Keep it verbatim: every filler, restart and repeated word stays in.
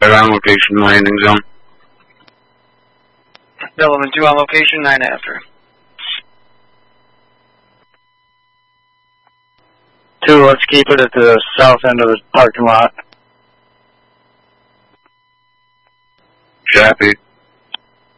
right on location, landing zone. Element two on location, nine after. Two, let's keep it at the south end of the parking lot. Copy.